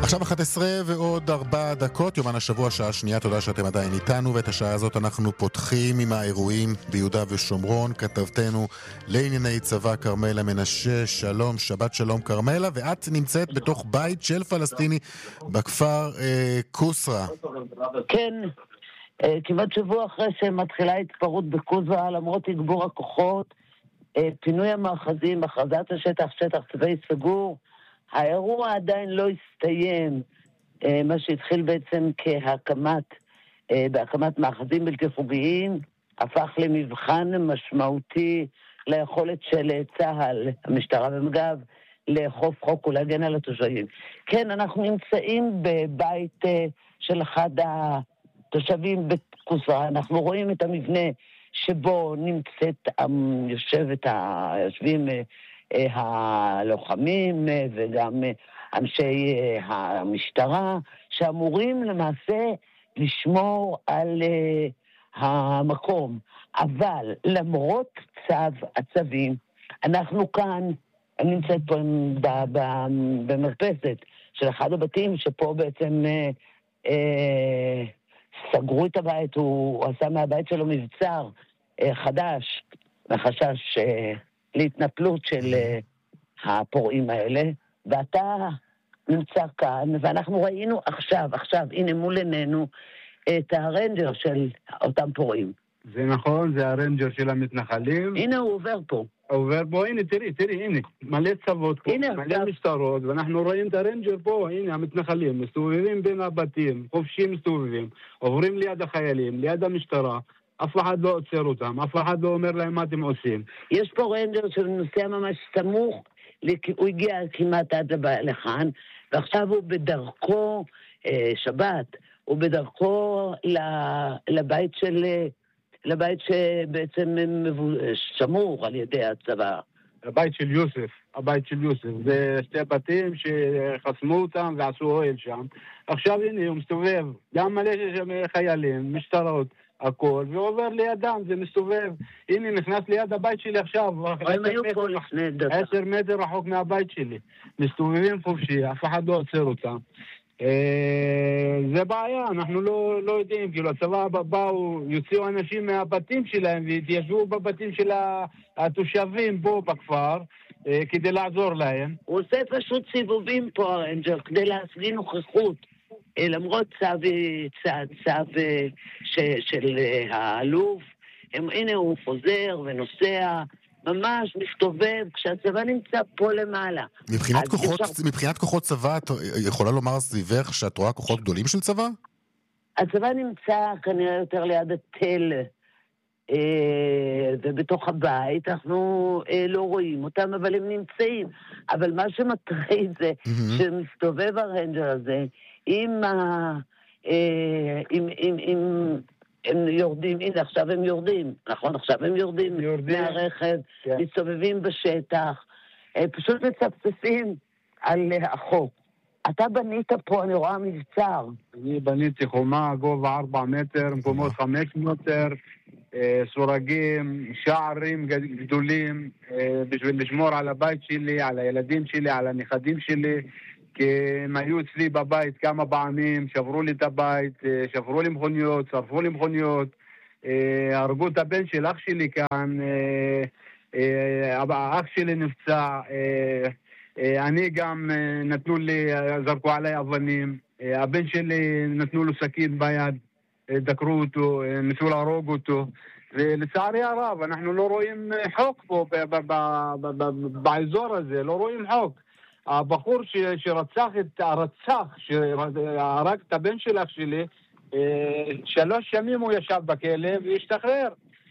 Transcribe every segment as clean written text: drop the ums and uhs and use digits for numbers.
עכשיו 11 ועוד 4 דקות, יומן השבוע, שעה שנייה, תודה שאתם עדיין איתנו, ואת השעה הזאת אנחנו פותחים עם האירועים ביהודה ושומרון. כתבתנו לענייני צבא כרמלה מנשה, שלום, שבת שלום כרמלה, ואת נמצאת בתוך בית של פלסטיני בכפר קוסרה. כן, כמעט שבוע אחרי שמתחילה התפרעות בקוסרה, למרות תגבור הכוחות, פינוי המאחזים, הכרזת השטח, שטח צבאי סגור, האירוע עדיין לא הסתיים, מה שהתחיל בעצם בהקמת מאחזים בלתי חוקיים, הפך למבחן משמעותי ליכולת של צה"ל, המשטרה ומג"ב, לאכוף חוק ולהגן על התושבים. כן, אנחנו נמצאים בבית של אחד התושבים בקוסרה, אנחנו רואים את המבנה שבו יושבים הלוחמים וגם אנשי המשטרה, שאמורים למעשה לשמור על המקום. אבל למרות הצווים, אנחנו כאן, אני נמצאת פה במרפסת של אחד הבתים, שפה בעצם סגרו את הבית, הוא עשה מהבית שלו מבצר חדש, מחשש להתנפלות של הפורעים האלה, ואתה נמצא כאן, ואנחנו ראינו עכשיו, הנה מול עינינו, את הרנג'ר של אותם פורעים. זה נכון, זה הרנג'ר של המתנחלים. הנה הוא עובר פה. הנה, תראי, הנה, מלא צוות פה, מלא משטרות, ואנחנו רואים את הרנג'ר פה, הנה, המתנחלים, מסתובבים בין הבתים, חופשים מסתובבים, עוברים ליד החיילים, ליד המשטרה, אף אחד לא עוצר אותם, אף אחד לא אומר להם מה אתם עושים. יש פה רנג'ר שנוסע ממש סמוך, הוא הגיע כמעט עד לכאן, ועכשיו הוא בדרכו, שבת, הוא בדרכו לבית שבעצם שמור על ידי הצבא. הבית של יוסף, זה שתי בתים שחסמו אותם ועשו אוהל שם. עכשיו הנה הוא מסתובב, גם מלא חיילים, משטרות, הכל, ועובר לידם, זה מסתובב. הנה נכנס ליד הבית שלי עכשיו, 10 מטר רחוק מהבית שלי. מסתובבים חופשי, אף אחד לא עוצר אותם. זה בעיה, אנחנו לא יודעים, כאילו הצבא באו, יוציאו אנשים מהבתים שלהם והתיישבו בבתים של התושבים פה בכפר כדי לעזור להם. הוא עושה פשוט סיבובים פה הרנג'ר כדי להפגין נוכחות, למרות צו של האלוף. הנה הוא חוזר ונוסע, ממש מסתובב, כשהצבא נמצא פה למעלה. מבחינת כוחות צבא, את יכולה לומר סביבך שאת רואה כוחות גדולים של צבא? הצבא נמצא כנראה יותר ליד התל, ובתוך הבית אנחנו לא רואים אותם, אבל הם נמצאים. אבל מה שמטריד זה שמסתובב הרנג'ר הזה, הם יורדים, הנה עכשיו הם יורדים, נכון? עכשיו הם יורדים מהרכב, מסתובבים בשטח, פשוט מצפצפים על החוק. אתה בנית פה, אני רואה מבצר. אני בניתי חומה, גובה 4 מטר, מקומות 5 מטר, סורגים, שערים גדולים, בשביל לשמור על הבית שלי, על הילדים שלי, על הנכדים שלי, כי הם היו אצלי בבית כמה פעמים, שברו לי את הבית, שברו לי מכוניות, שרפו לי מכוניות, הרגו את הבן של אח שלי כאן, אח שלי נפצע, אני גם נתנו לי, זרקו עליי אבנים, הבן שלי נתנו לו סכין ביד, דקרו אותו, ניסו להרוג אותו, ולצערי הרב אנחנו לא רואים חוק פה באזור הזה, לא רואים חוק. הבחור שהרג את הבן של אח שלי, 3 ימים הוא ישב בכלא והשתחרר.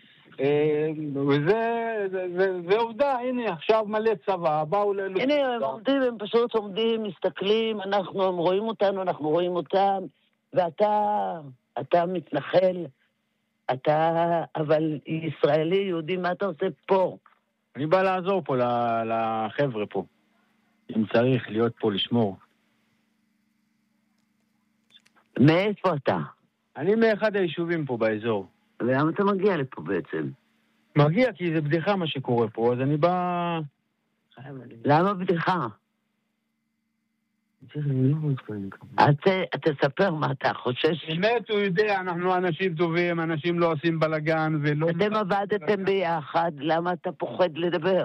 וזה עובדה, הנה עכשיו מלא צבא, באו הנה הם פשוט עומדים, מסתכלים, הם רואים אותנו, אנחנו רואים אותם, ואתה מתנחל, אבל ישראלי, יהודי, מה אתה עושה פה? אני בא לעזור פה לחבר'ה פה. אם צריך להיות פה לשמור. מאיפה אתה? אני מאחד היישובים פה באזור. ולמה אתה מגיע לפה בעצם? מגיע כי זה בדיחה מה שקורה פה, אז אני בא... למה בדיחה? תספר מה אתה חושש. באמת הוא יודע, אנחנו אנשים טובים, אנשים לא עושים בלגן ולא... אתם עבדתם ביחד, למה אתה פוחד לדבר?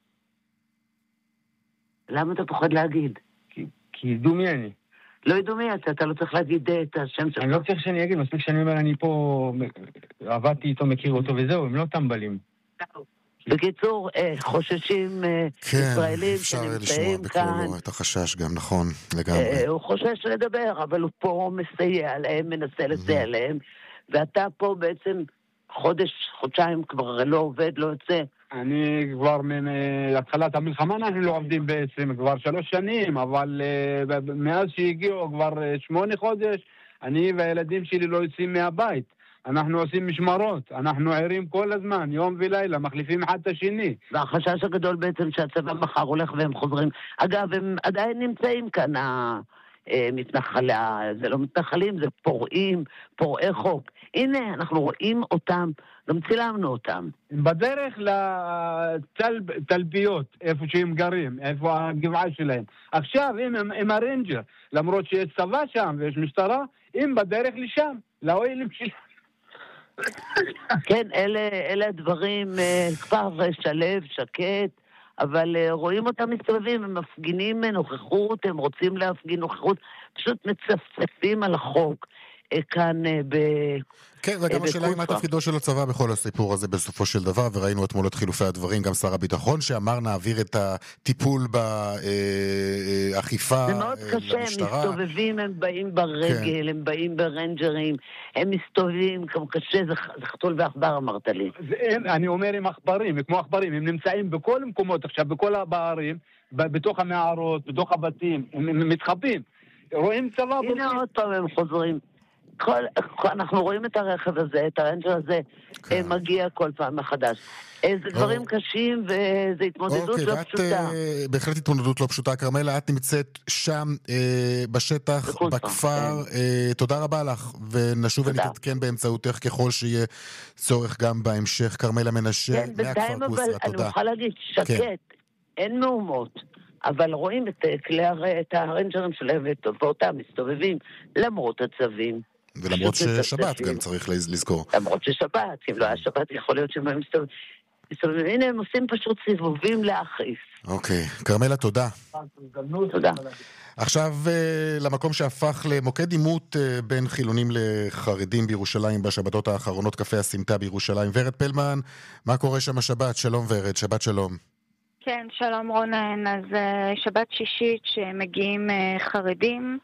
למה אתה פוחד להגיד? כי ידעו מי אני. לא ידעו מי אתה לא צריך להגיד את השם שלך. אני לא צריך שאני אגיד, מספיק שאני אומר, אני פה עבדתי איתו, מכיר אותו וזהו, הם לא טמבלים. בקיצור, חוששים ישראלים שנמצאים כאן. כן, אפשר לשמוע בקולו את החשש גם, נכון, לגמרי. הוא חושש לדבר, אבל הוא פה מסייע להם, מנסה לסייע להם, ואתה פה בעצם חודשיים כבר לא עובד, לא יוצא. אני כבר מהתחלת המלחמה אנחנו לא עובדים בעצם, כבר 3 שנים, אבל מאז שהגיעו כבר 8 חודש, אני והילדים שלי לא יוצאים מהבית. אנחנו עושים משמרות, אנחנו ערים כל הזמן, יום ולילה, מחליפים אחד את השני. והחשש הגדול בעצם שהצבא מחר הולך והם חוזרים. אגב, הם עדיין נמצאים כאן, זה לא מתנחלים, זה פורעי חוק. הנה, אנחנו רואים אותם, גם צילמנו אותם. בדרך לתלפיות, איפה שהם גרים, איפה הגבעה שלהם. עכשיו, עם הרנג'ר, למרות שיש צבא שם ויש משטרה, הם בדרך לשם, לאוהלים שלהם. כן, אלה הדברים, כבר שלב, שקט, אבל רואים אותם מסתובבים, הם מפגינים נוכחות, הם רוצים להפגין נוכחות, פשוט מצפצפים על החוק כאן כן, וגם השאלה היא מה תפקידו של הצבא בכל הסיפור הזה בסופו של דבר, וראינו אתמול את חילופי הדברים, גם שר הביטחון שאמר נעביר את הטיפול באכיפה למשטרה. זה מאוד קשה, הם מסתובבים, הם באים ברגל, הם באים ברנג'רים, הם מסתובבים, כמו קשה, זה חתול ואחבר אמרת לי. אני אומר עם אכברים, כמו אכברים, הם נמצאים בכל מקומות עכשיו, בכל הבערים, בתוך המערות, בתוך הבתים, הם מתחבאים. רואים צבא... הנה עוד פעם הם חוזרים. אנחנו רואים את הרכב הזה, את הרנג'ר הזה, מגיע כל פעם מחדש. זה דברים קשים וזו התמודדות לא פשוטה. בהחלט התמודדות לא פשוטה. כרמלה, את נמצאת שם בשטח, בכפר. תודה רבה לך, ונשוב ונתעדכן באמצעותך ככל שיהיה צורך גם בהמשך. כרמלה מנשה, מהכפר כוסרה, תודה. אני אוכל להגיד, שקט, אין מהומות. אבל רואים את הרנג'רים שלהם ואותם מסתובבים למרות הצווים. ולמרות ששבת גם צריך לזכור. למרות ששבת, אם לא היה שבת יכול להיות שהם מסתובבים. הנה הם עושים פשוט סיבובים להכעיס. אוקיי, כרמלה תודה. תודה. עכשיו למקום שהפך למוקד עימות בין חילונים לחרדים בירושלים בשבתות האחרונות, קפה הסמטה בירושלים. ורד פלמן, מה קורה שם השבת? שלום ורד, שבת שלום. כן, שלום רונן. אז שבת שישית שמגיעים חרדים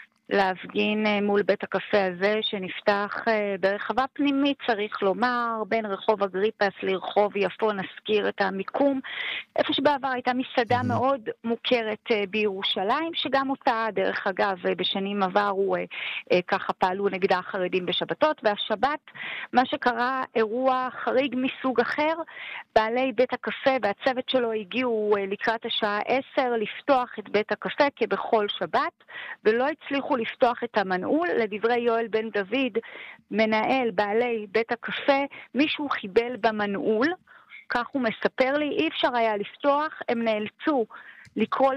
להפגין מול בית הקפה הזה שנפתח ברחבה פנימית, צריך לומר, בין רחוב אגריפס לרחוב יפו, נזכיר את המיקום, איפה שבעבר הייתה מסעדה מאוד מוכרת בירושלים, שגם אותה, דרך אגב, בשנים עברו ככה פעלו נגדה החרדים בשבתות, והשבת, מה שקרה, אירוע חריג מסוג אחר, בעלי בית הקפה והצוות שלו הגיעו לקראת השעה 10 לפתוח את בית הקפה כבכל שבת, ולא הצליחו לפתוח את המנעול. לדברי יואל בן דוד, מנהל בעלי בית הקפה, מישהו חיבל במנעול, כך הוא מספר לי, אי אפשר היה לפתוח, הם נאלצו לקרוא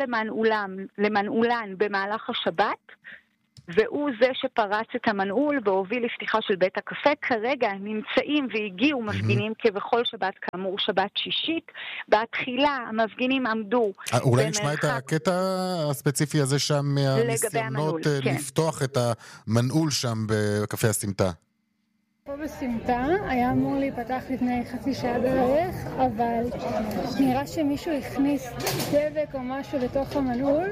למנעולן במהלך השבת, והוא זה שפרץ את המנעול והוביל לפתיחה של בית הקפה. כרגע נמצאים והגיעו מפגינים כבכל שבת, כאמור שבת שישית. בתחילה המפגינים עמדו אולי נשמע את הקטע הספציפי הזה שם מהניסיונות לפתוח את המנעול שם בקפה הסמטה. פה בסמטה היה אמור להיפתח לפני חצי שעה בערך, אבל נראה שמישהו הכניס דבק או משהו לתוך המנעול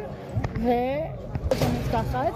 זה נפתחת.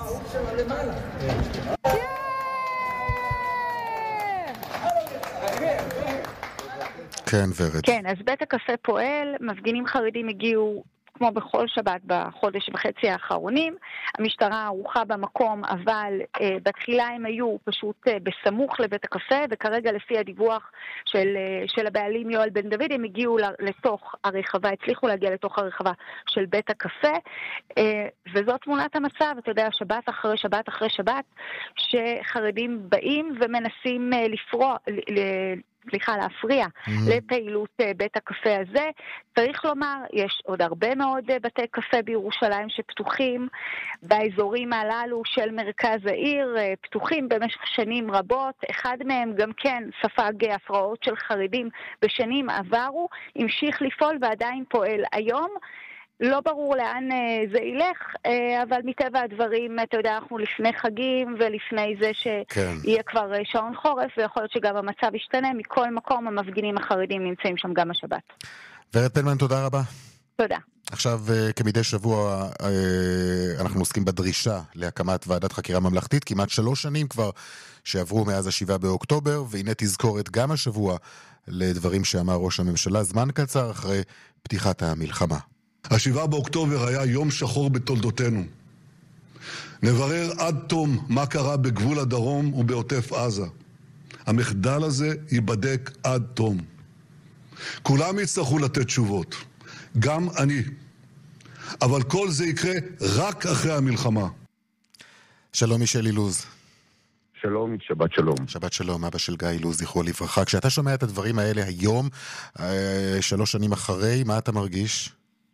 כן, ורד. כן, אז בית הקפה פועל, מפגינים חרדים הגיעו כמו בכל שבת בחודש וחצי האחרונים. המשטרה ערוכה במקום, אבל בתחילה הם היו פשוט בסמוך לבית הקפה, וכרגע לפי הדיווח של הבעלים יואל בן דוד, הם הגיעו לתוך הרחבה, הצליחו להגיע לתוך הרחבה של בית הקפה, וזאת תמונת המצב. אתה יודע, שבת אחרי שבת אחרי שבת, שחרדים באים ומנסים להפריע לפעילות בית הקפה הזה. צריך לומר, יש עוד הרבה מאוד בתי קפה בירושלים שפתוחים באזורים הללו של מרכז העיר, פתוחים במשך שנים רבות. אחד מהם גם כן ספג הפרעות של חרדים בשנים עברו, המשיך לפעול ועדיין פועל היום. לא ברור לאן זה ילך, אבל מטבע הדברים, אתה יודע, אנחנו לפני חגים ולפני זה שיהיה כבר שעון חורף, ויכול להיות שגם המצב ישתנה. מכל מקום המפגינים החרדים נמצאים שם גם השבת. ורד פלמן, תודה רבה. תודה. עכשיו, כמדי שבוע, אנחנו עוסקים בדרישה להקמת ועדת חקירה ממלכתית, כמעט 3 שנים כבר שעברו מאז 7 באוקטובר, והנה תזכורת גם השבוע לדברים שאמר ראש הממשלה, זמן קצר אחרי פתיחת המלחמה. 7 באוקטובר היה יום שחור בתולדותינו. נברר עד תום מה קרה בגבול הדרום ובעוטף עזה. המחדל הזה ייבדק עד תום. כולם יצטרכו לתת תשובות, גם אני. אבל כל זה יקרה רק אחרי המלחמה. שלום מישל אילוז. שלום, שבת שלום. שבת שלום, אבא של גיא אילוז, זכרו לברכה. כשאתה שומע את הדברים האלה היום, 3 שנים אחרי, מה אתה מרגיש?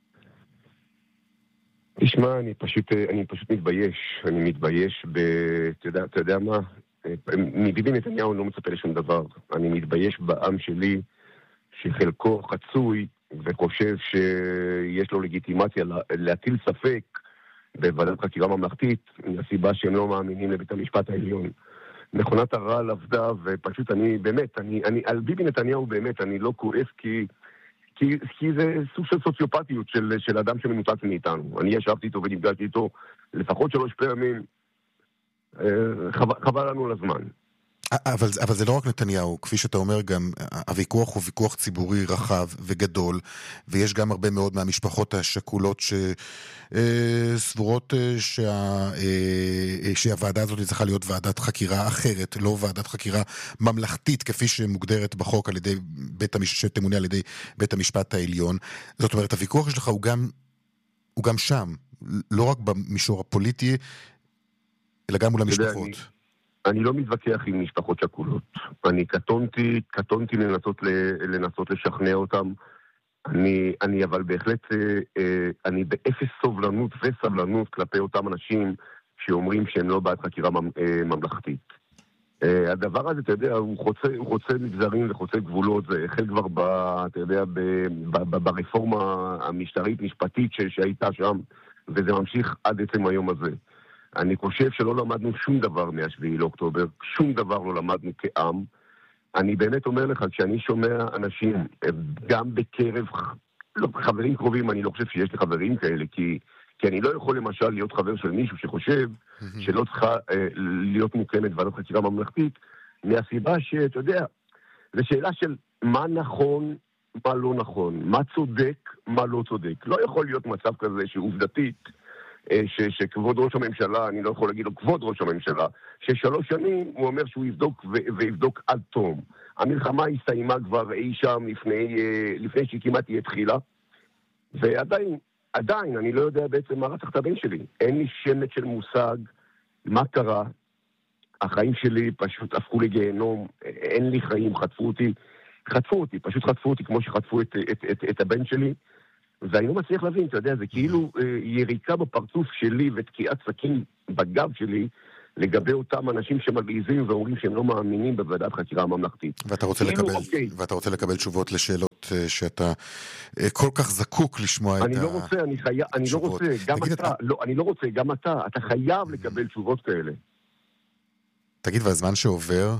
תשמע, אני פשוט מתבייש. אני מתבייש אתה יודע מה? מביבי נתניהו לא מצפה לשום דבר. אני מתבייש בעם שלי, שחלקו חצוי וחושב שיש לו לגיטימציה להטיל ספק בוועדת חקירה ממלכתית, מהסיבה שהם לא מאמינים לבית המשפט העליון. מכונת הרעל עבדה, ופשוט על ביבי נתניהו באמת, אני לא כועס כי זה סוג של סוציופטיות של אדם שמנותק מאיתנו. אני ישבתי איתו ונפגשתי איתו לפחות 3 פעמים. חבל לנו לזמן. אבל זה לא רק נתניהו, כפי שאתה אומר גם, הוויכוח הוא ויכוח ציבורי רחב וגדול, ויש גם הרבה מאוד מהמשפחות השכולות שסבורות שהוועדה הזאת צריכה להיות ועדת חקירה אחרת, לא ועדת חקירה ממלכתית, כפי שמוגדרת בחוק על ידי שתמונה על ידי בית המשפט העליון. זאת אומרת, הוויכוח שלך הוא גם שם, לא רק במישור הפוליטי, אלא גם מול המשפחות. אני לא מתווכח עם משפחות שכולות. אני קטונתי לנסות לשכנע אותם. אני אבל בהחלט, אני באפס סובלנות וסבלנות כלפי אותם אנשים שאומרים שהם לא בעד חקירה ממלכתית. הדבר הזה, אתה יודע, הוא חוצה מגזרים וחוצה גבולות. זה החל כבר אתה יודע, ברפורמה המשטרית משפטית שהייתה שם, וזה ממשיך עד עצם היום הזה. אני חושב שלא למדנו שום דבר מ7 לאוקטובר, שום דבר לא למדנו כעם. אני באמת אומר לך, כשאני שומע אנשים, גם בקרב חברים קרובים, אני לא חושב שיש לי חברים כאלה, כי אני לא יכול למשל להיות חבר של מישהו שחושב שלא צריכה להיות מוקמת ועדת חקירה ממלכתית, מהסיבה שאתה יודע, זו שאלה של מה נכון, מה לא נכון, מה צודק, מה לא צודק. לא יכול להיות מצב כזה שעובדתית, שכבוד ראש הממשלה, אני לא יכול להגיד לו כבוד ראש הממשלה, ש3 שנים הוא אומר שהוא יבדוק ויבדוק עד תום. המלחמה הסתיימה כבר אי שם לפני שהיא כמעט תהיה תחילה, ועדיין, אני לא יודע בעצם מה רצח את הבן שלי. אין לי שמץ של מושג מה קרה. החיים שלי פשוט הפכו לגיהנום, אין לי חיים, חטפו אותי כמו שחטפו את הבן שלי. ואני לא מצליח להבין, אתה יודע, זה כאילו יריקה בפרצוף שלי ותקיעת סכין בגב שלי לגבי אותם אנשים שמגעיזים ואומרים שהם לא מאמינים בוועדת חקירה ממלכתית. ואתה רוצה לקבל תשובות לשאלות שאתה כל כך זקוק לשמוע את התשובות. אני לא רוצה, גם אתה חייב לקבל תשובות כאלה. תגיד, והזמן שעובר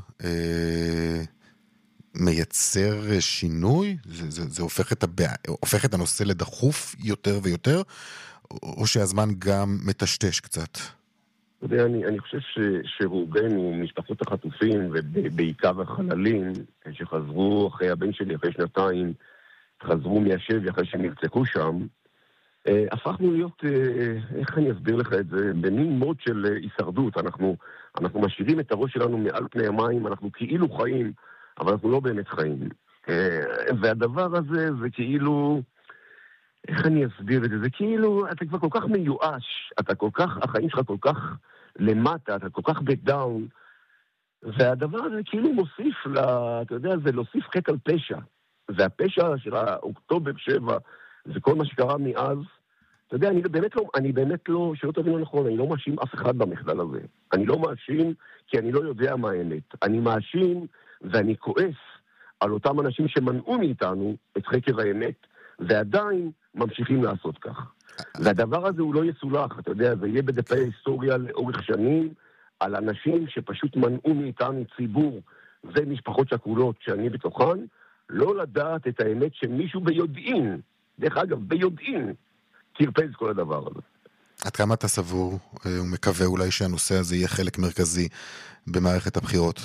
מייצר שינוי? זה הופך את הנושא לדחוף יותר ויותר, או שהזמן גם מטשטש קצת? אתה יודע, אני חושב שרובנו, משפחות החטופים ובעיקר החללים שחזרו אחרי הבן שלי, אחרי 2 חזרו מהשבי אחרי שנרצחו שם, הפכנו להיות, איך אני אסביר לך את זה, במין מוד של הישרדות. אנחנו משאירים את הראש שלנו מעל פני המים, אנחנו כאילו חיים, אבל אנחנו לא באמת חיים. והדבר הזה זה כאילו, איך אני אסביר את זה? זה כאילו, אתה כבר כל כך מיואש, החיים שלך כל כך למטה, אתה כל כך בדאון, והדבר הזה כאילו מוסיף, אתה יודע, זה להוסיף חטא על פשע. והפשע של אוקטובר 7, זה כל מה שקרה מאז. אתה יודע, אני באמת לא, שלא תבינו נכון, אני לא מאשים אף אחד במחדל הזה. אני לא מאשים כי אני לא יודע מה האמת. אני מאשים ואני כועס על אותם אנשים שמנעו מאיתנו את חקר האמת, ועדיין ממשיכים לעשות כך. והדבר הזה הוא לא יסולח, אתה יודע, זה יהיה בדפי ההיסטוריה לאורך שנים, על אנשים שפשוט מנעו מאיתנו ציבור ומשפחות שכולות שאני בתוכן, לא לדעת את האמת שמישהו ביודעין, דרך אגב, ביודעין, תרפז כל הדבר הזה. עד כמה אתה סבור ומקווה אולי שהנושא הזה יהיה חלק מרכזי במערכת הבחירות?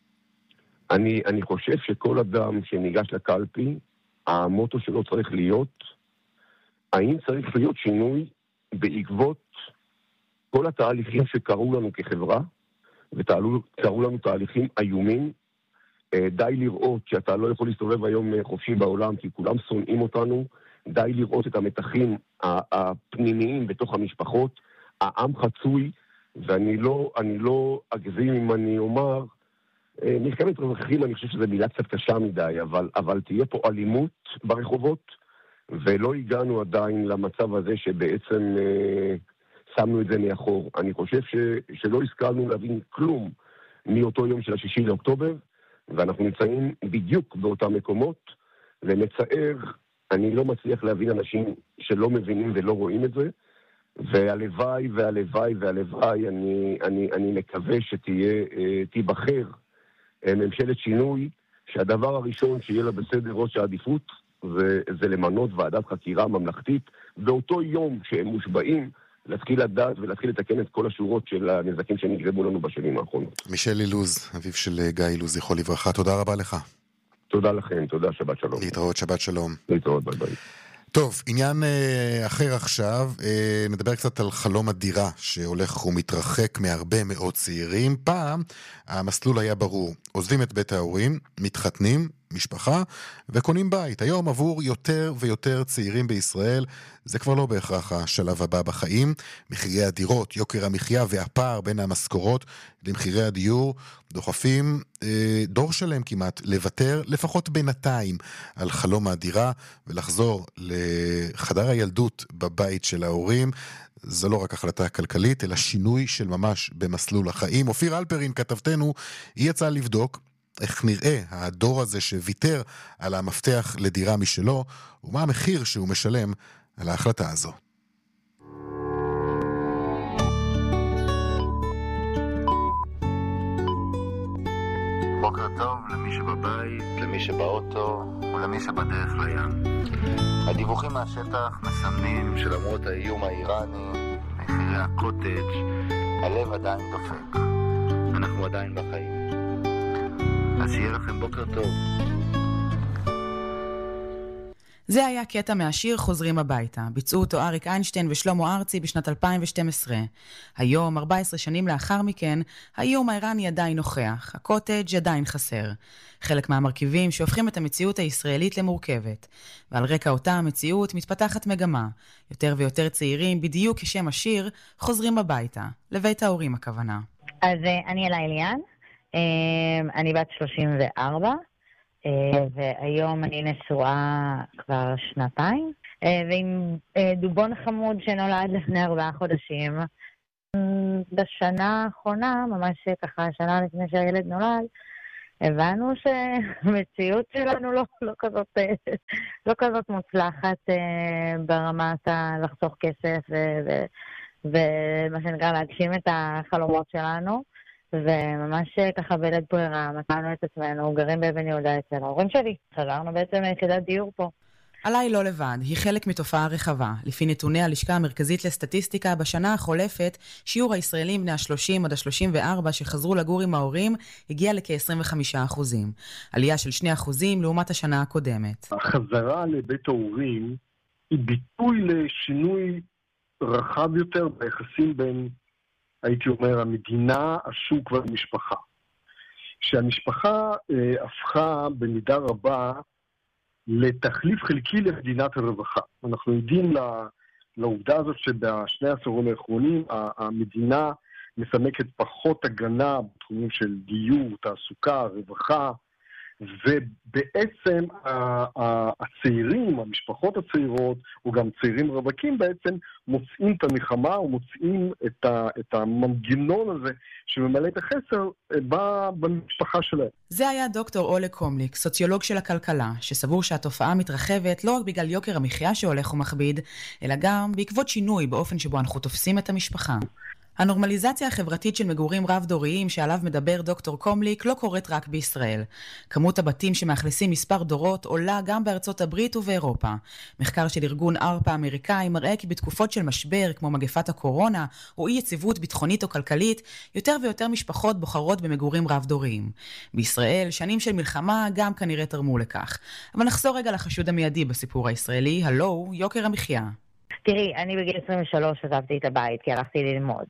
אני חושב שכל אדם שניגש לקלפי, המוטו שלו צריך להיות, האם צריך להיות שינוי בעקבות כל התהליכים שקרו לנו כחברה, וקרו לנו תהליכים איומים, די לראות שאתה לא יכול להסתובב היום חופשי בעולם, כי כולם שונאים אותנו, די לראות את המתחים הפנימיים בתוך המשפחות, העם חצוי, ואני לא אגזים אם אני אומר, מלחמת אזרחים, אני חושב שזו מילה קצת קשה מדי, אבל תהיה פה אלימות ברחובות, ולא הגענו עדיין למצב הזה שבעצם שמנו את זה מאחור. אני חושב שלא השכלנו להבין כלום מאותו יום של 6 לאוקטובר, ואנחנו נמצאים בדיוק באותם מקומות, ומצער, אני לא מצליח להבין אנשים שלא מבינים ולא רואים את זה, והלוואי והלוואי והלוואי, אני מקווה שתיבחר ממשלת שינוי, שהדבר הראשון שיהיה לה בסדר ראש העדיפות, זה למנות ועדת חקירה ממלכתית, באותו יום שהם מושבעים, להתחיל לדעת ולהתחיל לתקן את כל השורות של הנזקים שנגרמו לנו בשנים האחרונות. מישל אילוז, אביו של גיא אילוז, זכרו לברכה, תודה רבה לך. תודה לכם, תודה, שבת שלום. להתראות, שבת שלום. להתראות, ביי ביי. טוב, עניין אחר עכשיו, נדבר קצת על חלום הדירה שהולך ומתרחק מהרבה מאוד צעירים. פעם המסלול היה ברור, עוזבים את בית ההורים, מתחתנים, משפחה, וקונים בית. היום עבור יותר ויותר צעירים בישראל, זה כבר לא בהכרח השלב הבא בחיים. מחירי הדירות, יוקר המחיה והפער בין המשכורות למחירי הדיור דוחפים דור שלם כמעט לוותר, לפחות בינתיים, על חלום הדירה ולחזור לחדר הילדות בבית של ההורים. זו לא רק החלטה כלכלית, אלא שינוי של ממש במסלול החיים. אופיר אלפרין, כתבתנו, היא יצאה לבדוק איך נראה הדור הזה שוויתר על המפתח לדירה משלו, ומה המחיר שהוא משלם על ההחלטה הזו. בוקר טוב למי שבבית, למי שבאוטו ולמי שבדרך לים. הדיווחים מהשטח מסמנים שלמרות האיום האיראני, מחירי הקוטג', הלב עדיין דופק. אנחנו עדיין בחיים. אז שיהיה לכם בוקר טוב. זה היה קטע מהשיר חוזרים הביתה. ביצעו אותו אריק איינשטיין ושלמה ארצי בשנת 2012. היום, 14 שנים לאחר מכן, האיום האיראני עדיין נוכח, הקוטג' עדיין חסר. חלק מהמרכיבים שהופכים את המציאות הישראלית למורכבת. ועל רקע אותה המציאות מתפתחת מגמה. יותר ויותר צעירים, בדיוק כשם השיר, חוזרים הביתה. לבית ההורים הכוונה. אז אני אלה אליאן. אני בת 34. והיום אני נשואה כבר 2 ועם דובון חמוד שנולד לפני 4 חודשים. בשנה האחרונה, ממש ככה שנה לפני שהילד נולד, הבנו שהמציאות שלנו לא כזאת מוצלחת ברמת לחסוך כסף ומה שנקרא להגשים את החלומות שלנו. וממש ככה בלד ברירה, מצאנו את עצמנו, גרים באבן יהודה אצל ההורים שלי. חזרנו בעצם ליחידת דיור פה. עליי לא לבד, היא חלק מתופעה רחבה. לפי נתוני הלשכה המרכזית לסטטיסטיקה, בשנה החולפת, שיעור הישראלים בני ה-30 עד ה-34 שחזרו לגור עם ההורים, הגיע לכ-25%. עלייה של 2% לעומת השנה הקודמת. החזרה לבית ההורים היא ביטוי לשינוי רחב יותר ביחסים בין, הייתי אומר, המדינה, השוק והמשפחה. שהמשפחה הפכה במידה רבה לתחליף חלקי למדינת הרווחה. אנחנו יודעים לעובדה הזאת שבשני העשורים האחרונים המדינה מסמקת פחות הגנה בתחומים של דיור, תעסוקה, רווחה, ובעצם הצעירים, המשפחות הצעירות, או גם צעירים רווקים בעצם, מוצאים את המלחמה, או מוצאים את המנגנון הזה שממלא את החסר במשפחה שלהם. זה היה דוקטור אולה קומליק, סוציולוג של הכלכלה, שסבור שהתופעה מתרחבת לא רק בגלל יוקר המחיה שהולך ומכביד, אלא גם בעקבות שינוי באופן שבו אנחנו תופסים את המשפחה. הנורמליזציה החברתית של מגורים רב-דוריים שעליו מדבר דוקטור קומליק לא קורית רק בישראל. כמות הבתים שמאכלסים מספר דורות עולה גם בארצות הברית ובאירופה. מחקר של ארגון ארפה אמריקאי מראה כי בתקופות של משבר כמו מגפת הקורונה או אי יציבות ביטחונית או כלכלית, יותר ויותר משפחות בוחרות במגורים רב-דוריים. בישראל שנים של מלחמה גם כנראה תרמו לכך. אבל נחזור רגע לחשוד המיידי בסיפור הישראלי, הלו, יוקר המחיה. תראי, אני בגיל 23 עזבתי את הבית כי הלכתי ללמוד,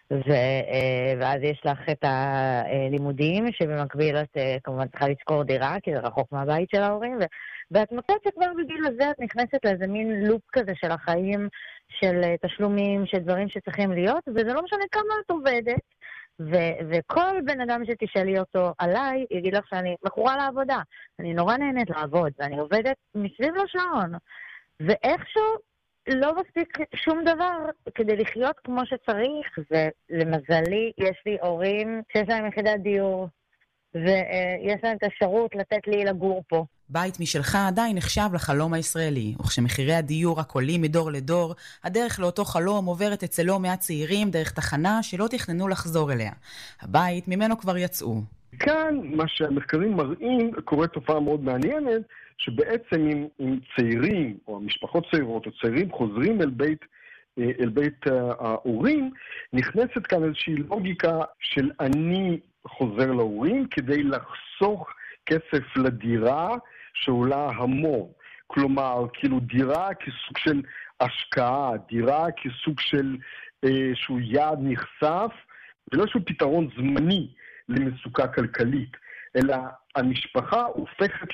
ואז יש לך את הלימודים שבמקביל את כמובן צריכה לזכור דירה כי זה רחוק מהבית של ההורים, ואת מוצאת שכבר בגיל הזה את נכנסת לאיזה מין לופ כזה של החיים, של תשלומים, של דברים שצריכים להיות, וזה לא משנה כמה את עובדת, וכל בן אדם שתשאלי אותו עליי יגיד לך שאני מכורה לעבודה, אני נורא נהנית לעבוד ואני עובדת מסביב לשעון, ואיכשהו לא מספיק שום דבר כדי לחיות כמו שצריך, ולמזלי יש לי הורים שיש להם יחידת דיור, ויש להם את האפשרות לתת לי לגור פה. בית משלך עדיין נחשב לחלום הישראלי, וכשמחירי הדיור רק עולים מדור לדור, הדרך לאותו חלום עוברת אצל לא מעט צעירים דרך תחנה שלא תכננו לחזור אליה. הבית ממנו כבר יצאו. כאן מה שהמחקרים מראים, קורה תופעה מאוד מעניינת, שבעצם אם צעירים או משפחות צעירות או צעירים חוזרים אל בית ההורים, נכנסת כאן איזושהי לוגיקה של אני חוזר להורים כדי לחסוך כסף לדירה שעולה המון. כלומר, כאילו דירה כסוג של השקעה, דירה כסוג של שהוא יעד נחשף, ולא שהוא פתרון זמני למצוקה כלכלית, אלא המשפחה הופכת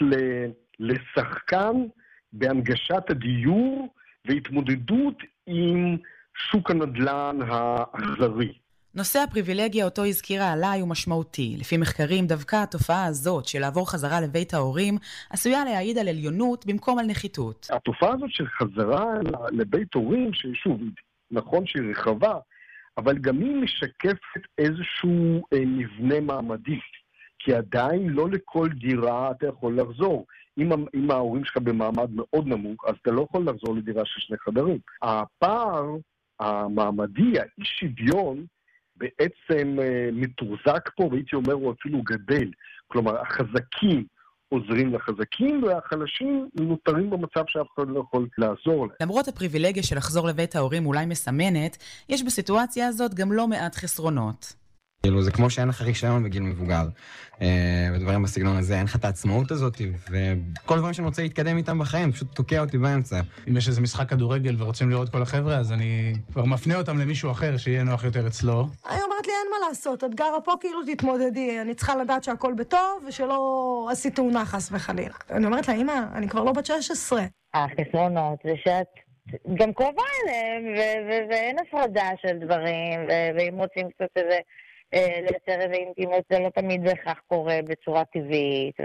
לשחקן בהנגשת הדיור והתמודדות עם שוק הנדל"ן האכזרי. נושא הפריבילגיה אותו הזכירה עליי הוא משמעותי. לפי מחקרים דווקא התופעה הזאת של לעבור חזרה לבית ההורים עשויה להעיד על עליונות במקום על נחיתות. התופעה הזאת של חזרה לבית הורים, ששוב, נכון שהיא רחבה, אבל גם היא משקפת איזשהו מבנה מעמדי. כי עדיין לא לכל דירה אתה יכול לחזור. אם ההורים שלך במעמד מאוד נמוך, אז אתה לא יכול לחזור לדירה של 2 חדרים. הפער המעמדי, האי שוויון, בעצם מתורזק פה, והייתי אומר הוא אפילו גדל. כלומר, החזקים עוזרים לחזקים, והחלשים נותרים במצב שאף אחד לא יכול לעזור להם. למרות הפריבילגיה של לחזור לבית ההורים אולי מסמנת, יש בסיטואציה הזאת גם לא מעט חסרונות. זה כמו שאין לך רישיון בגיל מבוגר, ודברים בסגנון הזה, אין לך את העצמאות הזאת, וכל דברים שאני רוצה להתקדם איתם בחיים, פשוט תוקע אותי באמצע. אם יש איזה משחק כדורגל ורוצים לראות כל החבר'ה, אז אני כבר מפנה אותם למישהו אחר שיהיה נוח יותר אצלו. אני אומרת לי, אין מה לעשות, את גרה פה כאילו תתמודדי, אני צריכה לדעת שהכל בטוב, ושלא עשית תאונה חס וחלילה. אני אומרת לה, אמא, אני כבר לא בת 16. החסרונות זה שאת גם קרובה אליהם, ואין הפרדה של דברים, ואם רוצים קצת איזה לייצר איזה אינטימות, זה לא תמיד בהכרח קורה בצורה טבעית,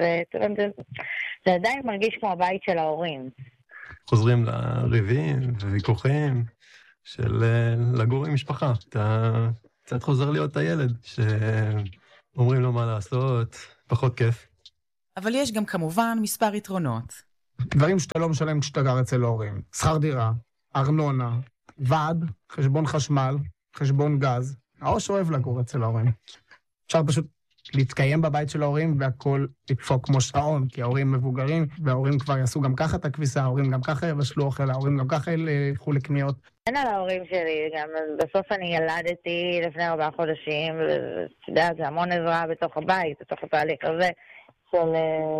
זה עדיין מרגיש כמו הבית של ההורים. חוזרים לריבים וויכוחים של לגור עם משפחה. אתה קצת חוזר להיות הילד, שאומרים לו מה לעשות, פחות כיף. אבל יש גם כמובן מספר יתרונות. דברים שאתה לא משלם כשאתה גר אצל ההורים. שכר דירה, ארנונה, ועד, חשבון חשמל, חשבון גז. העוש אוהב לגור אצל ההורים. אפשר פשוט להתקיים בבית של ההורים והכל לדפוק כמו שעון, כי ההורים מבוגרים, וההורים כבר יעשו גם ככה את הכביסה, ההורים גם ככה יבשלו אוכל, ההורים גם ככה ילכו לקניות. אין על ההורים שלי, גם בסוף אני ילדתי לפני 4 חודשים, ואתה יודע, זה המון עזרה בתוך הבית, בתוך התהליך הזה, של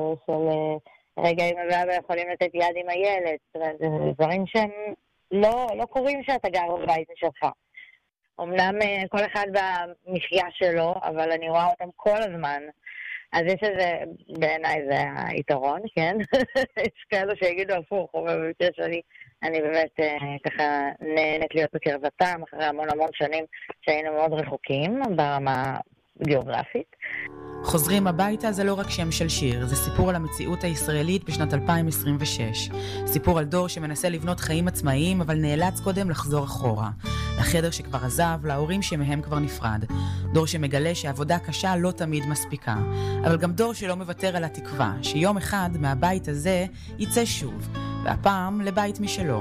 רגע עם אבא יכולים לתת יד עם הילד, זה דברים שהם לא קורים שאתה גר בבית שלך. אמנם כל אחד במחיה שלו, אבל אני רואה אותם כל הזמן. אז יש איזה, בעיניי זה היתרון, כן? יש כאלו שיגידו הפוך, אבל במקרה שלי אני באמת ככה נהנית להיות בקרבתם, אחרי המון המון שנים שהיינו מאוד רחוקים ברמה גיאוגרפית. חוזרים הביתה זה לא רק שם של שיר, זה סיפור על המציאות הישראלית בשנת 2026. סיפור על דור שמנסה לבנות חיים עצמאיים, אבל נאלץ קודם לחזור אחורה. לחדר שכבר עזב, להורים שמהם כבר נפרד. דור שמגלה שעבודה קשה לא תמיד מספיקה. אבל גם דור שלא מוותר על התקווה, שיום אחד מהבית הזה יצא שוב, והפעם לבית משלו.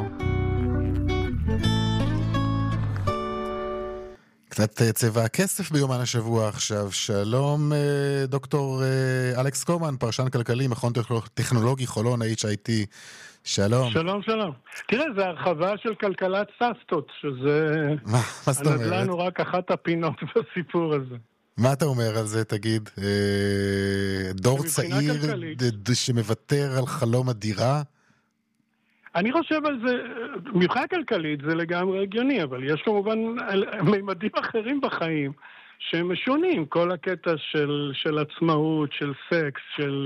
קצת צבע הכסף ביומן השבוע עכשיו. שלום דוקטור אלכס קומן, פרשן כלכלי, מכון טכנולוגי חולון HIT. שלום. שלום, שלום. תראה, זה הרחבה של כלכלת סבתות, שזה... מה זאת אומרת? הנדל"ן הוא רק אחת הפינות בסיפור הזה. מה אתה אומר על זה, תגיד? דור צעיר שמוותר על חלום הדירה? אני חושב על זה, מבחינה כלכלית זה לגמרי הגיוני, אבל יש כמובן מימדים אחרים בחיים שהם משונים. כל הקטע של עצמאות, של סקס,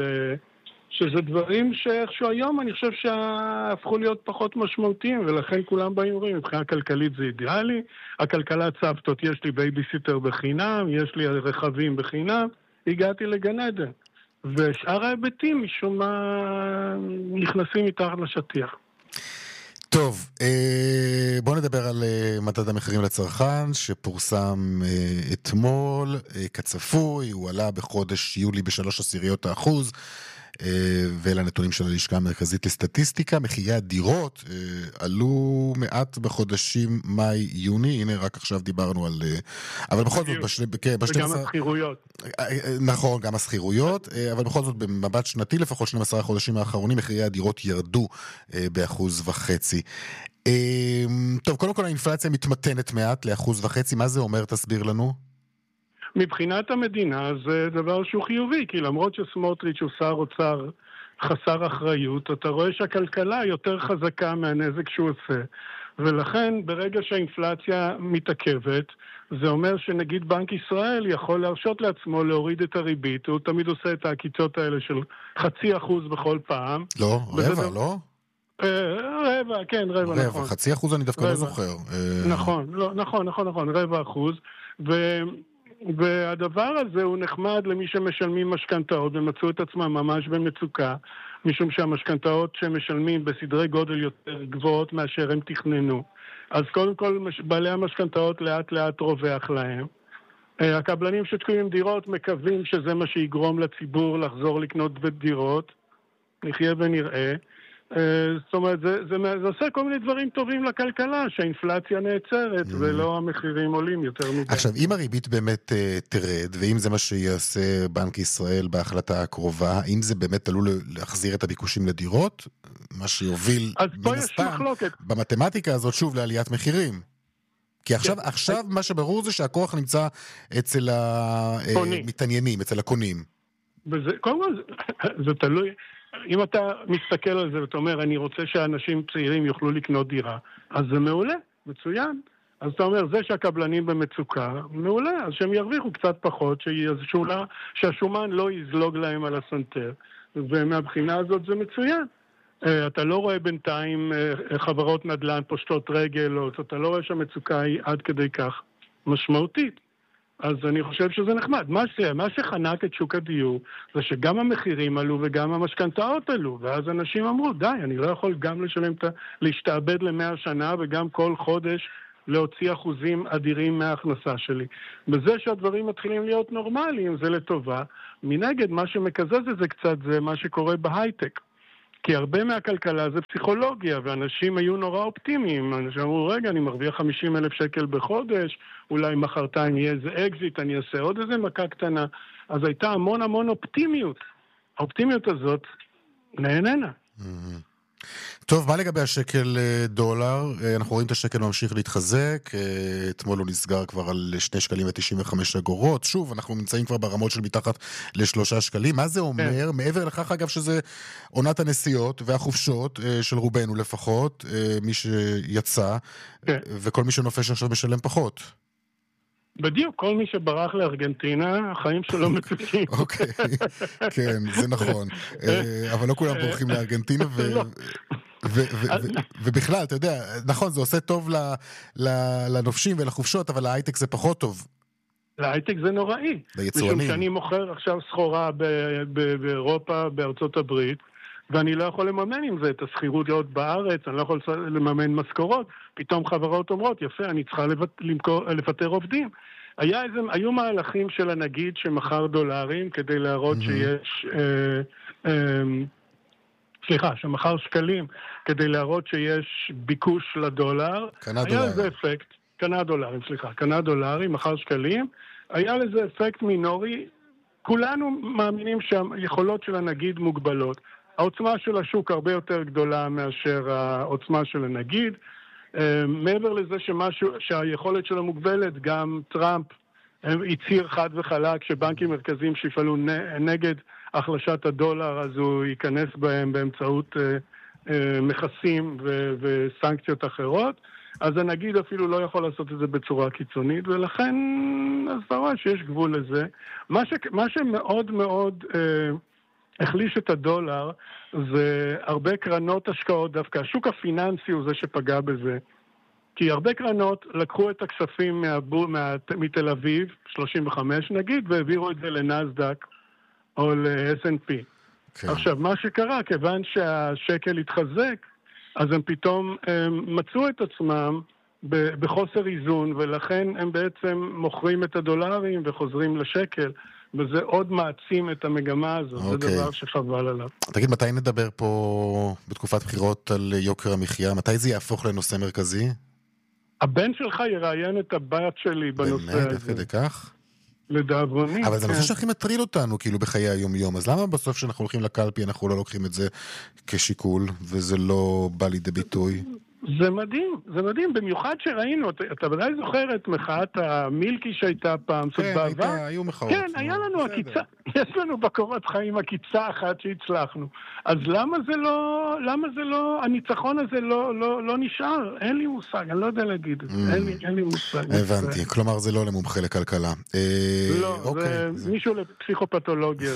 שזה דברים שאיכשהו היום אני חושב שהפכו להיות פחות משמעותיים, ולכן כולם באים אומרים, מבחינה כלכלית זה אידיאלי, הכלכלת סבתות, יש לי בייביסיטר בחינם, יש לי רכבים בחינם, הגעתי לגן עדן. ושאר ההיבטים משום מה נכנסים מתחת לשטיח. טוב, בואו נדבר על מדד המחירים לצרכן שפורסם אתמול, כצפוי, הוא עלה בחודש יולי ב3.1%, ולנתונים של הלשכה המרכזית לסטטיסטיקה, מחירי הדירות עלו מעט בחודשים מאי-יוני, הנה רק עכשיו דיברנו על... אבל בכל זאת, וגם הסחירויות. נכון, גם הסחירויות, אבל בכל זאת במבט שנתי, לפחות 12 חודשים האחרונים, מחירי הדירות ירדו ב1.5%. טוב, קודם כל האינפלציה מתמתנת מעט ל1.5%, מה זה אומר? תסביר לנו. מבחינת המדינה זה דבר שהוא חיובי, כי למרות שסמוטריץ' הוא שר אוצר חסר אחריות, אתה רואה שהכלכלה יותר חזקה מהנזק שהוא עושה. ולכן ברגע שהאינפלציה מתעכבת, זה אומר שנגיד בנק ישראל יכול להרשות לעצמו להוריד את הריבית, הוא תמיד עושה את העקיצות האלה של 0.5% בכל פעם. לא, רבע, לא? רבע, כן, רבע, נכון. 0.5% אני דווקא לא זוכר. נכון, נכון, 0.25%. והדבר הזה הוא נחמד למי שמשלמים משכנתאות ומצאו את עצמם ממש במצוקה, משום שהמשכנתאות שהם משלמים בסדרי גודל יותר גבוהות מאשר הם תכננו. אז קודם כל בעלי המשכנתאות לאט לאט רווח להם. הקבלנים שתקועים דירות מקווים שזה מה שיגרום לציבור לחזור לקנות דירות. נחיה ונראה. זאת אומרת, זה עושה כל מיני דברים טובים לכלכלה, שהאינפלציה נעצרת ולא המחירים עולים יותר מדי. עכשיו, אם הריבית באמת תרד, ואם זה מה שיעשה בנק ישראל בהחלטה הקרובה, האם זה באמת עלול להחזיר את הביקושים לדירות? מה שיוביל מן הסתם במתמטיקה הזאת שוב לעליית מחירים. כי עכשיו מה שברור זה שהכוח נמצא אצל המתעניינים, אצל הקונים. קודם כל, זה תלוי... אם אתה מסתכל על זה ואתה אומר, אני רוצה שאנשים צעירים יוכלו לקנות דירה, אז זה מעולה, מצוין. אז אתה אומר, זה שהקבלנים במצוקה, מעולה, אז שהם ירוויחו קצת פחות, שהשומן לא יזלוג להם על הסנטר. ומהבחינה הזאת זה מצוין. אתה לא רואה בינתיים חברות נדל"ן פושטות רגל, או אתה לא רואה שהמצוקה היא עד כדי כך משמעותית. אז אני חושב שזה נחמד. מה שחנק את שוק הדיור זה שגם המחירים עלו וגם המשכנתאות עלו, ואז אנשים אמרו, די, אני לא יכול גם להשתעבד ל100 שנה וגם כל חודש להוציא אחוזים אדירים מההכנסה שלי. בזה שהדברים מתחילים להיות נורמליים, זה לטובה. מנגד, מה שמקזז את זה קצת זה מה שקורה בהייטק. כי הרבה מהכלכלה זה פסיכולוגיה, ואנשים היו נורא אופטימיים. אנשים אמרו, רגע, אני מרוויח 50,000 שקל בחודש, אולי מחרתיים יהיה איזה אקזיט, אני אעשה עוד איזה מכה קטנה. אז הייתה המון אופטימיות. האופטימיות הזאת נהננה. טוב, מה לגבי השקל דולר? אנחנו רואים את השקל ממשיך להתחזק, אתמול הוא נסגר כבר על 2.95 שקלים. שוב, אנחנו נמצאים כבר ברמות של מתחת ל3 שקלים. מה זה אומר? מעבר לכך, אגב, שזה עונת הנסיעות והחופשות של רובנו לפחות, מי שיצא, וכל מי שנופש עכשיו משלם פחות. בדיוק, כל מי שברח לארגנטינה, החיים שלו מתוקים. אוקיי, כן, זה נכון. אבל לא כולם בורחים לארגנטינה ובכלל, אתה יודע, נכון, זה עושה טוב לנופשים ולחופשות, אבל להייטק זה פחות טוב. להייטק זה נוראי. ליצואנים. משום שאני מוכר עכשיו סחורה באירופה, בארצות הברית, ואני לא יכול לממן עם זה את הסחירות בארץ, אני לא יכול לממן משכורות, פתאום חברות אומרות, יפה, אני צריכה לפטר עובדים. היו מהלכים של הנגיד שמכר דולרים כדי להראות שיש, שמכר שקלים כדי להראות שיש ביקוש לדולר. היה לזה אפקט, קנה דולרים, מכר שקלים, היה לזה אפקט מינורי. כולנו מאמינים שהיכולות של הנגיד מוגבלות. העוצמה של השוק הרבה יותר גדולה מאשר העוצמה של הנגיד. מעבר לזה שהיכולת שלו מוגבלת, גם טראמפ הצהיר חד וחלק שבנקים מרכזיים שיפעלו נגד החלשת הדולר, אז הוא ייכנס בהם באמצעות מכסים וסנקציות אחרות. אז הנגיד אפילו לא יכול לעשות את זה בצורה קיצונית, ולכן אז אתה רואה שיש גבול לזה. מה שמאוד מאוד החליש את הדולר זה הרבה קרנות השקעות, דווקא השוק הפיננסי הוא זה שפגע בזה. כי הרבה קרנות לקחו את הכספים מתל אביב, 35 נגיד, והעבירו את זה לנסדק או ל-S&P. עכשיו, מה שקרה, כיוון שהשקל התחזק, אז הם פתאום מצאו את עצמם בחוסר איזון, ולכן הם בעצם מוכרים את הדולרים וחוזרים לשקל, וזה עוד מעצים את המגמה הזאת. זה דבר שחבל עליו. תגיד, מתי נדבר פה בתקופת בחירות על יוקר המחיה? מתי זה יהפוך לנושא מרכזי? הבן שלך יראיין את הבת שלי בנושא הזה. באמת, איפה לכך? לדאבוני. אבל זה נושא שהכי מטריד אותנו, כאילו, בחיי היום-יום. אז למה בסוף שאנחנו הולכים לקלפי, אנחנו לא לוקחים את זה כשיקול, וזה לא בא לידי ביטוי? זה מדהים, במיוחד שראינו, אתה ודאי זוכר את מחאת המילקי שהייתה פעם, כן, היו מחאות. כן, היה לנו עקיצה, יש לנו בקורת חיים עקיצה אחת שהצלחנו. אז למה זה לא, הניצחון הזה לא נשאר? אין לי מושג, אני לא יודע להגיד את זה, אין לי מושג. הבנתי, כלומר זה לא למומחה לכלכלה. לא, זה מישהו לפסיכופתולוגיה.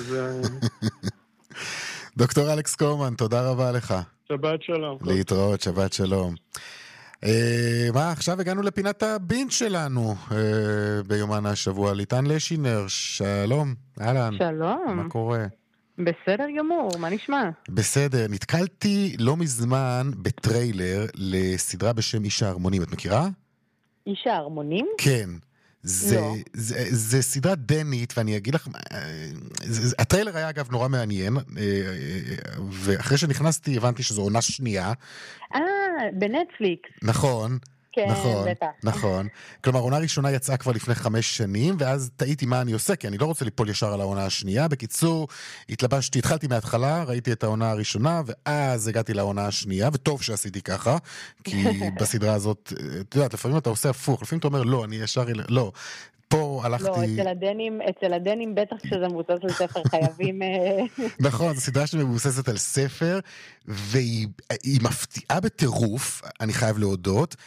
דוקטור אלכס קורמן, תודה רבה לך. שבת שלום. להתראות, שבת שלום. מה, עכשיו הגענו לפינת הבינג' שלנו ביומן השבוע. ליטן לשינר, שלום. אהלן. שלום. מה קורה? בסדר גמור, מה נשמע? בסדר, נתקלתי לא מזמן בטריילר לסדרה בשם איש ההרמונים, את מכירה? איש ההרמונים? כן. זה סדרה דנית, ואני אגיד לך, הטריילר היה אגב נורא מעניין, ואחרי שנכנסתי הבנתי שזו עונה שנייה. בנטפליקס. נכון. כן, נכון. כלומר, העונה הראשונה יצאה כבר לפני 5 שנים, ואז טעיתי מה אני עושה, כי אני לא רוצה ליפול ישר על העונה השנייה. בקיצור, התחלתי מההתחלה, ראיתי את העונה הראשונה, ואז הגעתי לעונה השנייה, וטוב שעשיתי ככה, כי בסדרה הזאת, אתה יודעת, לפעמים אתה עושה הפוך, לפעמים אתה אומר, לא, אני ישר, לא. פה הלכתי... לא, אצל הדנים בטח כשזה מבוסס על ספר חייבים... נכון, זו סדרה שמבוססת על ספר, והיא מפתיעה בטירוף, אני חייב להודות.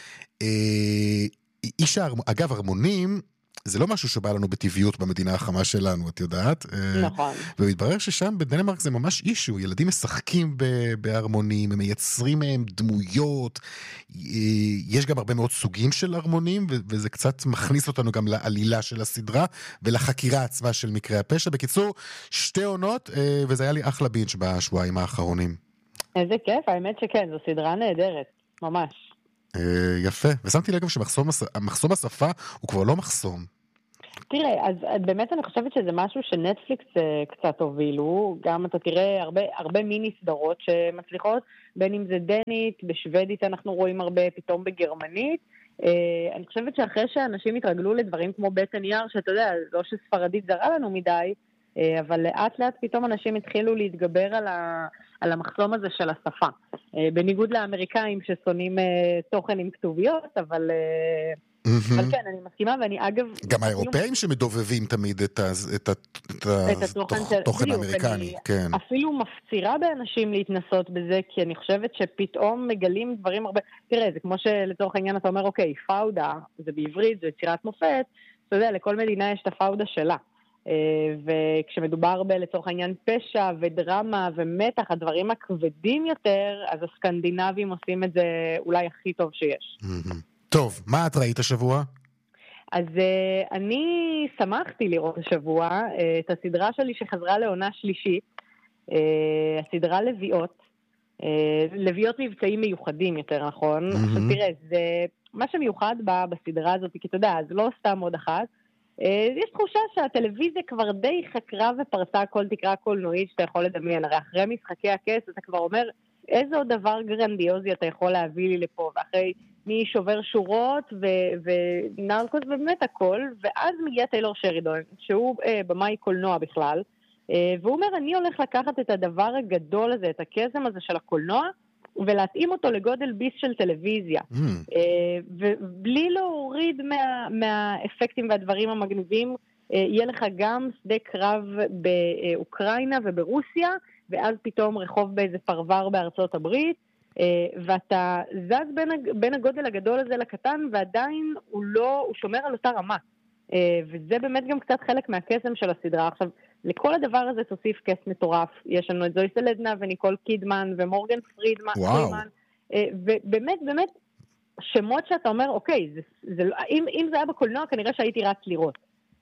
אגב, הרמונים, זה לא משהו שבא לנו בטבעיות במדינה החמה שלנו, את יודעת? נכון. ומתברר ששם בדנמרק זה ממש אישו, ילדים משחקים בהרמונים, הם מייצרים מהם דמויות, יש גם הרבה מאוד סוגים של הרמונים, וזה קצת מכניס אותנו גם לעלילה של הסדרה, ולחקירה עצמה של מקרי הפשע. בקיצור, 2 עונות, וזה היה לי אחלה בינג' בשבועיים האחרונים. איזה כיף, האמת שכן, זו סדרה נהדרת, ממש. יפה, ושמתי לב שמחסום השפה הוא כבר לא מחסום. תראה, אז באמת אני חושבת שזה משהו שנטפליקס קצת הובילו, גם אתה תראה הרבה מיני סדרות שמצליחות, בין אם זה דנית, בשוודית אנחנו רואים הרבה, פתאום בגרמנית. אני חושבת שאחרי שאנשים התרגלו לדברים כמו בטן יער, שאתה יודע, לא שספרדית זרה לנו מדי, אבל לאט לאט פתאום אנשים התחילו להתגבר על המחסום הזה של השפה. בניגוד לאמריקאים ששונאים תוכן עם כתוביות, אבל כן, אני מסכימה, ואני אגב... גם האירופאים שמדובבים תמיד את התוכן האמריקני, כן. אפילו מפצירה באנשים להתנסות בזה, כי אני חושבת שפתאום מגלים דברים הרבה... תראה, זה כמו שלצורך העניין אתה אומר, אוקיי, פאודה, זה בעברית, זה יצירת מופת, אתה יודע, לכל מדינה יש את הפאודה שלה. וכשמדובר לצורך העניין פשע ודרמה ומתח, הדברים הכבדים יותר, אז הסקנדינבים עושים את זה אולי הכי טוב שיש. טוב, מה את ראית השבוע? אז אני שמחתי לראות השבוע את הסדרה שלי שחזרה לעונה שלישית, הסדרה לביאות, לביאות מבצעים מיוחדים יותר נכון. עכשיו תראה, זה מה שמיוחד בה בסדרה הזאת, כי אתה יודע, זה לא סתם עוד אחת, יש תחושה שהטלוויזיה כבר די חקרה ופרסה כל תקרה קולנועית שאתה יכול לדמיין, הרי אחרי משחקי הכס אתה כבר אומר, איזה עוד דבר גרנדיוזי אתה יכול להביא לי לפה, ואחרי מי שובר שורות ונרקוס ובאמת הכל, ואז מגיע טיילור שרידון, שהוא במאי קולנוע בכלל, והוא אומר, אני הולך לקחת את הדבר הגדול הזה, את הקסם הזה של הקולנוע, ולהתאים אותו לגודל ביס של טלוויזיה. ובלי להוריד מהאפקטים והדברים המגניבים, יהיה לך גם שדה קרב באוקראינה וברוסיה, ואז פתאום רחוב באיזה פרבר בארצות הברית, ואתה זז בין הגודל הגדול הזה לקטן, ועדיין הוא שומר על אותה רמה. וזה באמת גם קצת חלק מהקסם של הסדרה. עכשיו, לכל הדבר הזה תוסיף קס מטורף. יש לנו את זוי סלדנה וניקול קידמן ומורגן פרידמן. ובאמת, באמת, שמות שאתה אומר, אוקיי, אם זה היה בקולנוע, כנראה שהייתי רץ לראות.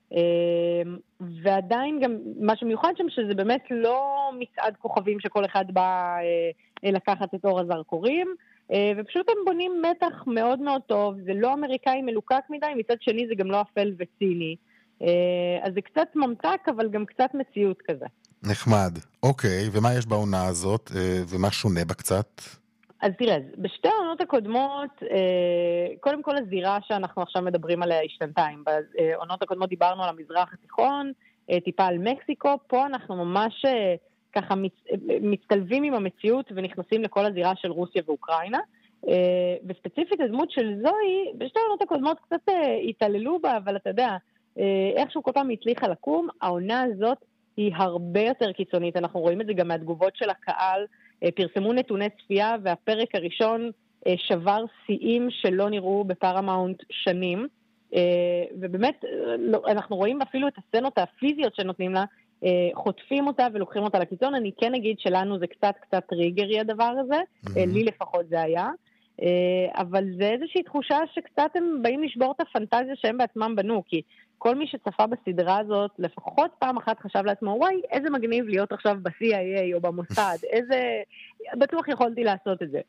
ועדיין גם, מה שמיוחד שם, שזה באמת לא מצעד כוכבים שכל אחד בא לקחת את אור הזרקורים, ופשוט הם בונים מתח מאוד מאוד טוב, זה לא אמריקאי מלוקק מדי, מצד שני זה גם לא אפל וציני, אז זה קצת ממתק, אבל גם קצת מציאות כזה. נחמד. אוקיי, ומה יש בעונה הזאת, ומה שונה בה קצת? אז תראה, בשתי העונות הקודמות, קודם כל הזירה שאנחנו עכשיו מדברים עליה היא שנתיים. בעונות הקודמות דיברנו על המזרח התיכון, טיפה על מקסיקו, פה אנחנו ממש ככה מצטלבים עם המציאות ונכנסים לכל הזירה של רוסיה ואוקראינה. וספציפית הדמות של זוהי, בשתי העונות הקודמות קצת התעללו בה, אבל אתה יודע, איכשהו כל פעם הצליחה לקום, העונה הזאת היא הרבה יותר קיצונית, אנחנו רואים את זה גם מהתגובות של הקהל, פרסמו נתוני צפייה, והפרק הראשון שבר שיאים שלא נראו בפרמאונט שנים, ובאמת אנחנו רואים אפילו את הסצנות הפיזיות שנותנים לה, חוטפים אותה ולוקחים אותה לקיצון. אני כן אגיד שלנו זה קצת טריגרי הדבר הזה, לי לפחות זה היה, אבל זה איזושהי תחושה שקצת הם באים לשבור את הפנטזיה שהם בעצמם בנו, כי כל מי שצפה בסדרה הזאת, לפחות פעם אחת חשב לעצמו, וואי, איזה מגניב להיות עכשיו ב-CIA או במוסד, בטוח יכולתי לעשות את זה.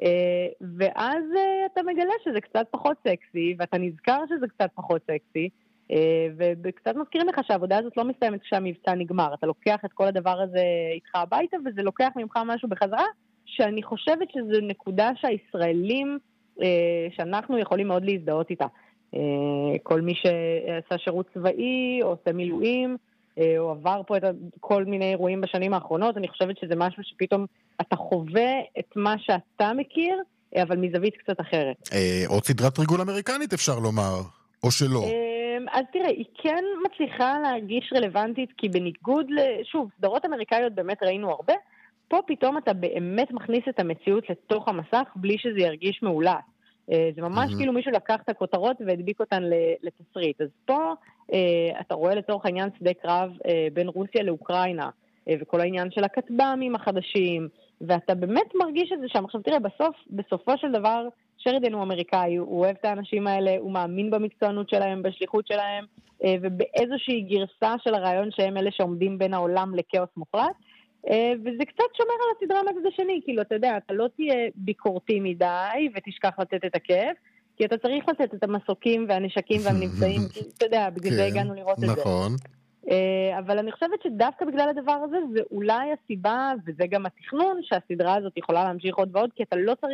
ואז אתה מגלה שזה קצת פחות סקסי, ואתה נזכר שזה קצת פחות סקסי, וקצת מזכירים לך שהעבודה הזאת לא מסתיימת כשהמבצע נגמר. אתה לוקח את כל הדבר הזה איתך הביתה, וזה לוקח ממך משהו בחזרה, שאני חושבת שזו נקודה שהישראלים, שאנחנו יכולים מאוד להזדהות איתה. כל מי שעשה שירות צבאי, או עושה מילואים, או עבר פה את כל מיני אירועים בשנים האחרונות, אני חושבת שזה משהו שפתאום אתה חווה את מה שאתה מכיר, אבל מזווית קצת אחרת. עוד סדרת ריגול אמריקנית אפשר לומר, או שלא? אז תראה, היא כן מצליחה להגיש רלוונטית, כי בניגוד שוב, סדרות אמריקאיות באמת ראינו הרבה, פה פתאום אתה באמת מכניס את המציאות לתוך המסך, בלי שזה ירגיש מעולה. זה ממש כאילו מישהו לקח את הכותרות והדביק אותן לתסריט. אז פה אתה רואה לצורך העניין שדה קרב בין רוסיה לאוקראינה, וכל העניין של הכטב"מים החדשים, ואתה באמת מרגיש את זה שם. עכשיו תראה, בסופו של דבר, שרידן הוא אמריקאי, הוא אוהב את האנשים האלה, הוא מאמין במקצוענות שלהם, בשליחות שלהם, ובאיזושהי גרסה של הרעיון שהם אלה שעומדים בין העולם לקאוס מוחלט, וזה קצת שומר על הסדרה מהצד השני, כאילו אתה יודע, אתה לא תהיה ביקורתי מדי ותשכח לתת את הכיף, כי אתה צריך לתת את המסוקים והנשקים והמנבצעים, אתה יודע, בגלל זה הגענו לראות את זה. נכון. אבל אני חושבת שדווקא בגלל הדבר הזה, זה אולי הסיבה, וזה גם התכנון, שהסדרה הזאת יכולה להמשיך עוד ועוד, כי אתה לא צריך